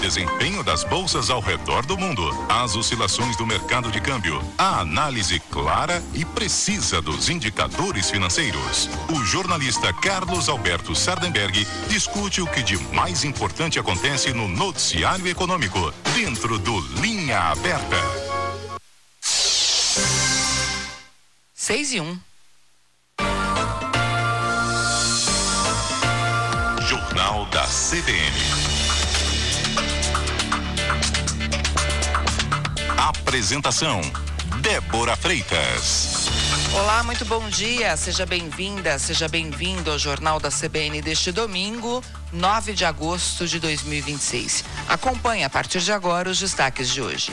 desempenho das bolsas ao redor do mundo, as oscilações do mercado de câmbio, a análise clara e precisa dos indicadores financeiros. O jornalista Carlos Alberto Sardenberg discute o que de mais importante acontece no noticiário econômico, dentro do Linha Aberta. 6:01. Jornal da CBN. Apresentação: Débora Freitas. Olá, muito bom dia. Seja bem-vinda, seja bem-vindo ao Jornal da CBN deste domingo, 9 de agosto de 2026. Acompanhe a partir de agora os destaques de hoje.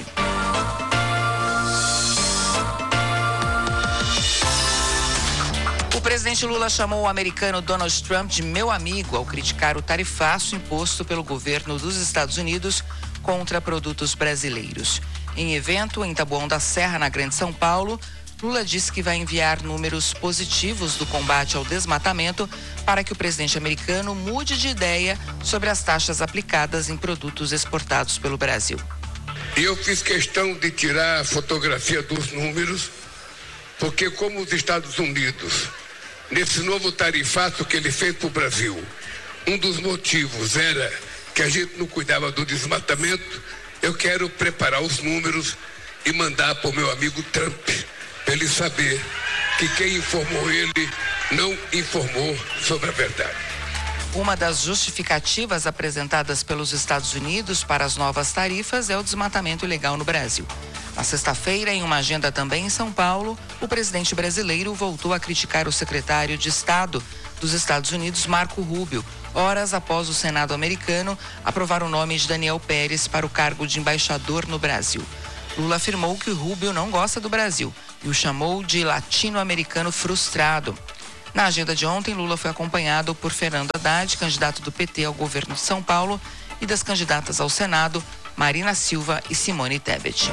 O presidente Lula chamou o americano Donald Trump de meu amigo ao criticar o tarifaço imposto pelo governo dos Estados Unidos contra produtos brasileiros. Em evento em Taboão da Serra, na Grande São Paulo, Lula disse que vai enviar números positivos do combate ao desmatamento para que o presidente americano mude de ideia sobre as taxas aplicadas em produtos exportados pelo Brasil. Eu fiz questão de tirar a fotografia dos números, porque como os Estados Unidos, nesse novo tarifaço que ele fez para o Brasil, um dos motivos era que a gente não cuidava do desmatamento. Eu quero preparar os números e mandar para o meu amigo Trump, para ele saber que quem informou ele não informou sobre a verdade. Uma das justificativas apresentadas pelos Estados Unidos para as novas tarifas é o desmatamento ilegal no Brasil. Na sexta-feira, em uma agenda também em São Paulo, o presidente brasileiro voltou a criticar o secretário de Estado dos Estados Unidos, Marco Rubio, horas após o Senado americano aprovar o nome de Daniel Pérez para o cargo de embaixador no Brasil. Lula afirmou que o Rubio não gosta do Brasil e o chamou de latino-americano frustrado. Na agenda de ontem, Lula foi acompanhado por Fernando Haddad, candidato do PT ao governo de São Paulo, e das candidatas ao Senado, Marina Silva e Simone Tebet.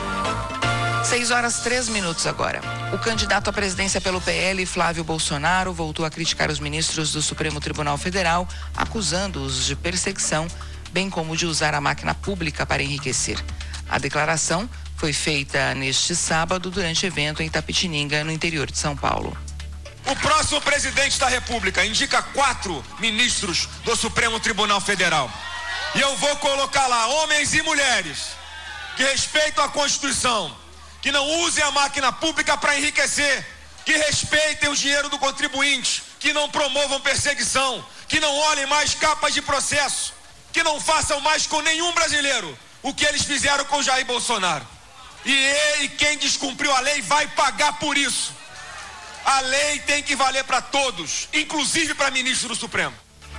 6:03 agora. O candidato à presidência pelo PL, Flávio Bolsonaro, voltou a criticar os ministros do Supremo Tribunal Federal, acusando-os de perseguição, bem como de usar a máquina pública para enriquecer. A declaração foi feita neste sábado durante evento em Itapetininga, no interior de São Paulo. O próximo presidente da República indica 4 ministros do Supremo Tribunal Federal. E eu vou colocar lá homens e mulheres que respeitam a Constituição, que não usem a máquina pública para enriquecer, que respeitem o dinheiro do contribuinte, que não promovam perseguição, que não olhem mais capas de processo, que não façam mais com nenhum brasileiro o que eles fizeram com Jair Bolsonaro. E quem descumpriu a lei vai pagar por isso. A lei tem que valer para todos, inclusive para ministro do Supremo.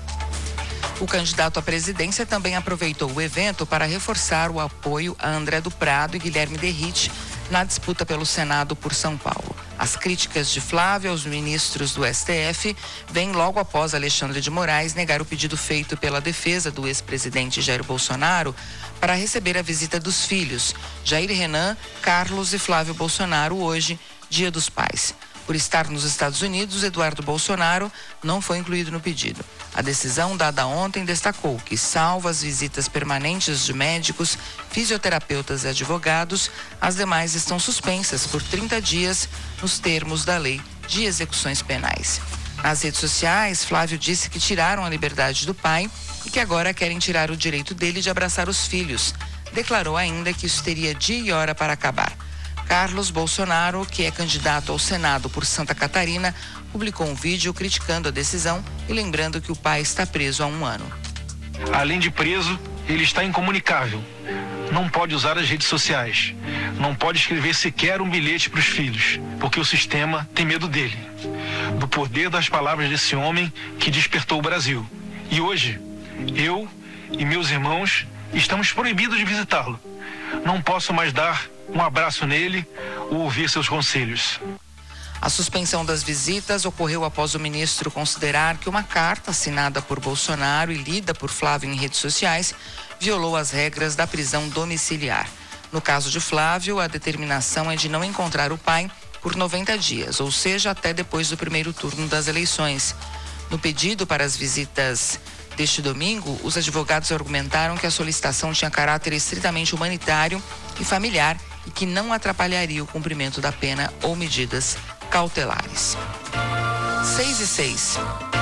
O candidato à presidência também aproveitou o evento para reforçar o apoio a André do Prado e Guilherme Derrite na disputa pelo Senado por São Paulo. As críticas de Flávio aos ministros do STF vêm logo após Alexandre de Moraes negar o pedido feito pela defesa do ex-presidente Jair Bolsonaro para receber a visita dos filhos, Jair Renan, Carlos e Flávio Bolsonaro, hoje, Dia dos Pais. Por estar nos Estados Unidos, Eduardo Bolsonaro não foi incluído no pedido. A decisão dada ontem destacou que, salvo as visitas permanentes de médicos, fisioterapeutas e advogados, as demais estão suspensas por 30 dias nos termos da Lei de Execuções Penais. Nas redes sociais, Flávio disse que tiraram a liberdade do pai e que agora querem tirar o direito dele de abraçar os filhos. Declarou ainda que isso teria dia e hora para acabar. Carlos Bolsonaro, que é candidato ao Senado por Santa Catarina, publicou um vídeo criticando a decisão e lembrando que o pai está preso há 1 ano. Além de preso, ele está incomunicável. Não pode usar as redes sociais. Não pode escrever sequer um bilhete para os filhos, porque o sistema tem medo dele. Do poder das palavras desse homem que despertou o Brasil. E hoje, eu e meus irmãos estamos proibidos de visitá-lo. Não posso mais dar um abraço nele ou ouvir seus conselhos. A suspensão das visitas ocorreu após o ministro considerar que uma carta assinada por Bolsonaro e lida por Flávio em redes sociais violou as regras da prisão domiciliar. No caso de Flávio, a determinação é de não encontrar o pai por 90 dias, ou seja, até depois do primeiro turno das eleições. No pedido para as visitas deste domingo, os advogados argumentaram que a solicitação tinha caráter estritamente humanitário e familiar e que não atrapalharia o cumprimento da pena ou medidas cautelares. 6:06.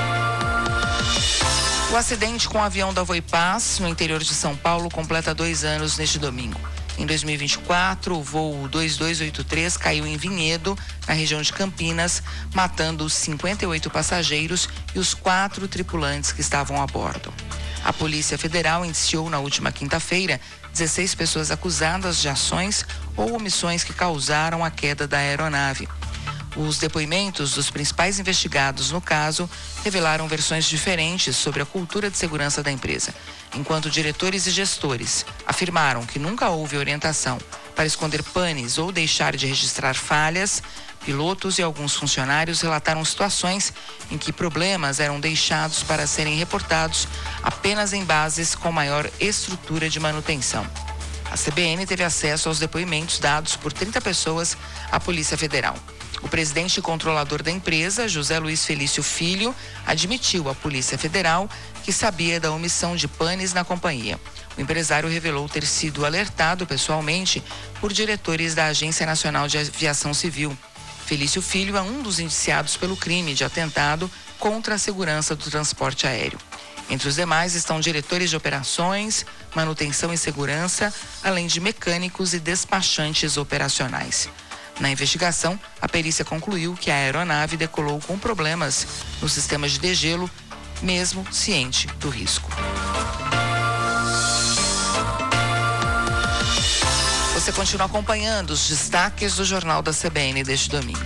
O acidente com o avião da Voipaz, no interior de São Paulo, completa 2 anos neste domingo. Em 2024, o voo 2283 caiu em Vinhedo, na região de Campinas, matando os 58 passageiros e os 4 tripulantes que estavam a bordo. A Polícia Federal indiciou na última quinta-feira 16 pessoas acusadas de ações ou omissões que causaram a queda da aeronave. Os depoimentos dos principais investigados no caso revelaram versões diferentes sobre a cultura de segurança da empresa, enquanto diretores e gestores afirmaram que nunca houve orientação para esconder panes ou deixar de registrar falhas. Pilotos e alguns funcionários relataram situações em que problemas eram deixados para serem reportados apenas em bases com maior estrutura de manutenção. A CBN teve acesso aos depoimentos dados por 30 pessoas à Polícia Federal. O presidente e controlador da empresa, José Luiz Felício Filho, admitiu à Polícia Federal que sabia da omissão de panes na companhia. O empresário revelou ter sido alertado pessoalmente por diretores da Agência Nacional de Aviação Civil. Felício Filho é um dos indiciados pelo crime de atentado contra a segurança do transporte aéreo. Entre os demais estão diretores de operações, manutenção e segurança, além de mecânicos e despachantes operacionais. Na investigação, a perícia concluiu que a aeronave decolou com problemas no sistema de degelo, mesmo ciente do risco. Você continua acompanhando os destaques do Jornal da CBN deste domingo.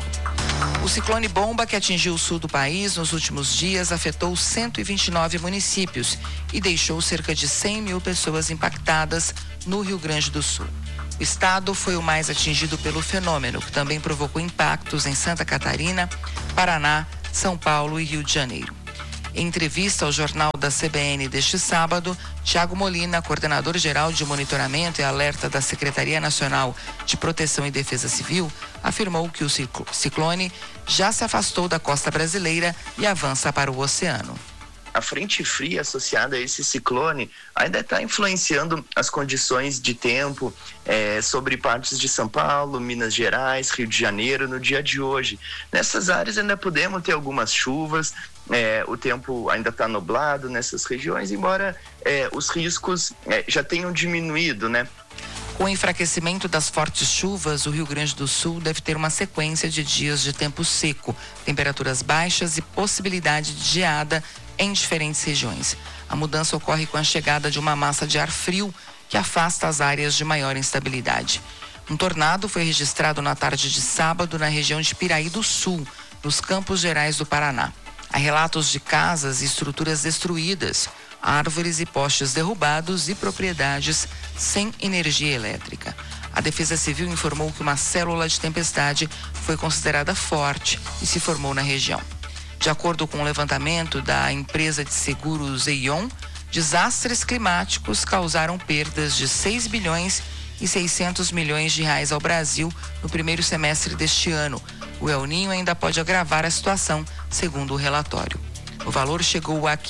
O ciclone Bomba, que atingiu o sul do país nos últimos dias, afetou 129 municípios e deixou cerca de 100 mil pessoas impactadas no Rio Grande do Sul. O estado foi o mais atingido pelo fenômeno, que também provocou impactos em Santa Catarina, Paraná, São Paulo e Rio de Janeiro. Em entrevista ao Jornal da CBN deste sábado, Tiago Molina, coordenador-geral de monitoramento e alerta da Secretaria Nacional de Proteção e Defesa Civil, afirmou que o ciclone já se afastou da costa brasileira e avança para o oceano. A frente fria associada a esse ciclone ainda está influenciando as condições de tempo sobre partes de São Paulo, Minas Gerais, Rio de Janeiro no dia de hoje. Nessas áreas ainda podemos ter algumas chuvas, o tempo ainda está nublado nessas regiões, embora os riscos já tenham diminuído, né? Com o enfraquecimento das fortes chuvas, o Rio Grande do Sul deve ter uma sequência de dias de tempo seco, temperaturas baixas e possibilidade de geada em diferentes regiões. A mudança ocorre com a chegada de uma massa de ar frio que afasta as áreas de maior instabilidade. Um tornado foi registrado na tarde de sábado na região de Piraí do Sul, nos Campos Gerais do Paraná. Há relatos de casas e estruturas destruídas, árvores e postes derrubados e propriedades sem energia elétrica. A Defesa Civil informou que uma célula de tempestade foi considerada forte e se formou na região. De acordo com o levantamento da empresa de seguros Eion, desastres climáticos causaram perdas de 6 bilhões e 600 milhões de reais ao Brasil no primeiro semestre deste ano. O El Niño ainda pode agravar a situação, segundo o relatório. O valor chegou a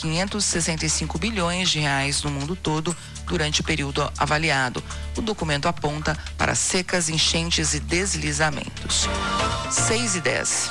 565 bilhões de reais no mundo todo durante o período avaliado. O documento aponta para secas, enchentes e deslizamentos. 6:10.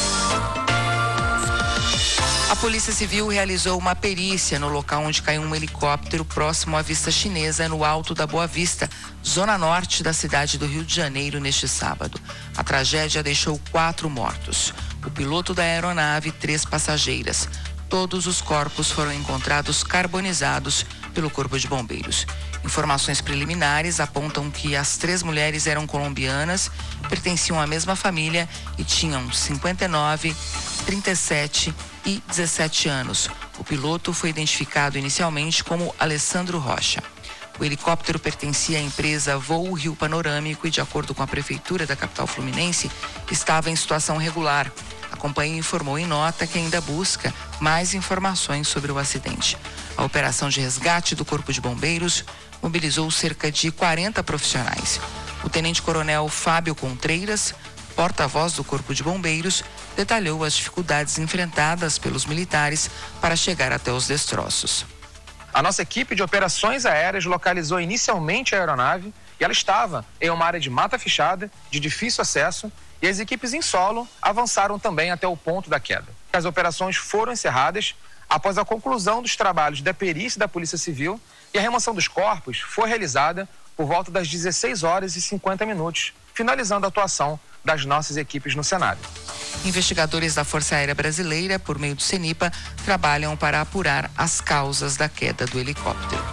A Polícia Civil realizou uma perícia no local onde caiu um helicóptero próximo à Vista Chinesa, no Alto da Boa Vista, zona norte da cidade do Rio de Janeiro, neste sábado. A tragédia deixou 4 mortos. O piloto da aeronave e 3 passageiras. Todos os corpos foram encontrados carbonizados pelo Corpo de Bombeiros. Informações preliminares apontam que as 3 mulheres eram colombianas, pertenciam à mesma família e tinham 59, 37 e 17 anos. O piloto foi identificado inicialmente como Alessandro Rocha. O helicóptero pertencia à empresa Voo Rio Panorâmico e, de acordo com a prefeitura da capital fluminense, estava em situação regular. A companhia informou em nota que ainda busca mais informações sobre o acidente. A operação de resgate do Corpo de Bombeiros mobilizou cerca de 40 profissionais. O tenente-coronel Fábio Contreiras, porta-voz do Corpo de Bombeiros, detalhou as dificuldades enfrentadas pelos militares para chegar até os destroços. A nossa equipe de operações aéreas localizou inicialmente a aeronave e ela estava em uma área de mata fechada, de difícil acesso, e as equipes em solo avançaram também até o ponto da queda. As operações foram encerradas após a conclusão dos trabalhos da perícia da Polícia Civil e a remoção dos corpos foi realizada por volta das 16 horas e 50 minutos, finalizando a atuação das nossas equipes no cenário. Investigadores da Força Aérea Brasileira, por meio do CENIPA, trabalham para apurar as causas da queda do helicóptero.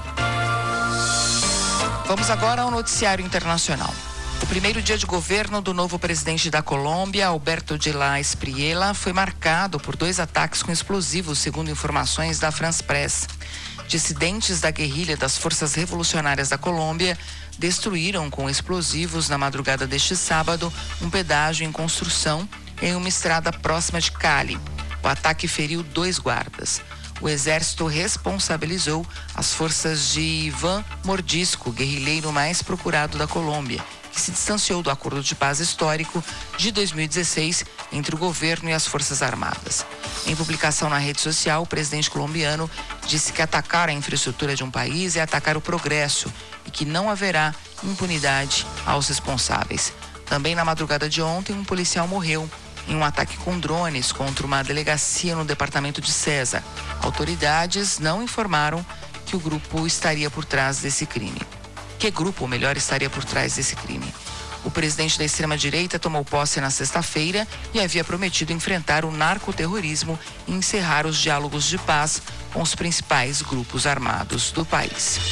Vamos agora ao noticiário internacional. O primeiro dia de governo do novo presidente da Colômbia, Alberto de la Espriella, foi marcado por 2 ataques com explosivos, segundo informações da France Press. Dissidentes da guerrilha das Forças Revolucionárias da Colômbia destruíram com explosivos na madrugada deste sábado um pedágio em construção em uma estrada próxima de Cali. O ataque feriu 2 guardas. O exército responsabilizou as forças de Iván Mordisco, guerrilheiro mais procurado da Colômbia, que se distanciou do acordo de paz histórico de 2016 entre o governo e as Forças Armadas. Em publicação na rede social, o presidente colombiano disse que atacar a infraestrutura de um país é atacar o progresso e que não haverá impunidade aos responsáveis. Também na madrugada de ontem, um policial morreu em um ataque com drones contra uma delegacia no departamento de César. Autoridades não informaram que o grupo estaria por trás desse crime. Que grupo, melhor, estaria por trás desse crime? O presidente da extrema-direita tomou posse na sexta-feira e havia prometido enfrentar o narcoterrorismo e encerrar os diálogos de paz com os principais grupos armados do país.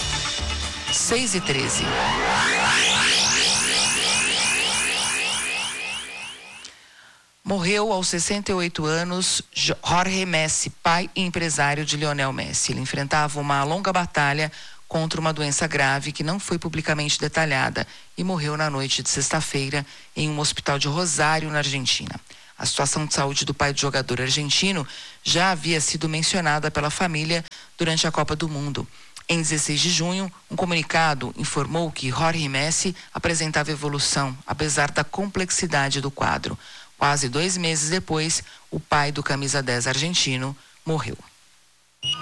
6h13. Morreu aos 68 anos Jorge Messi, pai e empresário de Lionel Messi. Ele enfrentava uma longa batalha contra uma doença grave que não foi publicamente detalhada e morreu na noite de sexta-feira em um hospital de Rosário, na Argentina. A situação de saúde do pai do jogador argentino já havia sido mencionada pela família durante a Copa do Mundo. Em 16 de junho, um comunicado informou que Jorge Messi apresentava evolução, apesar da complexidade do quadro. Quase 2 meses depois, o pai do camisa 10 argentino morreu.